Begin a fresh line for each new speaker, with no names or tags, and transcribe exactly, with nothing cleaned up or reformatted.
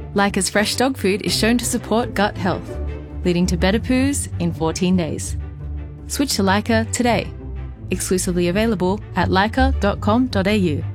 Lyca's fresh dog food is shown to support gut health, leading to better poos in fourteen days. Switch to Lyca today. Exclusively available at lyca dot com dot a u.